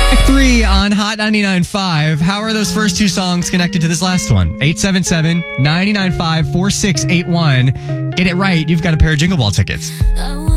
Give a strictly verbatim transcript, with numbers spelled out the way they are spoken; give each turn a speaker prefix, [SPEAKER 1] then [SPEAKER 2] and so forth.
[SPEAKER 1] Three on Hot ninety-nine point five. How are those first two songs connected to this last one? eight seven seven, nine nine five, four six eight one. Get it right, you've got a pair of Jingle Ball tickets.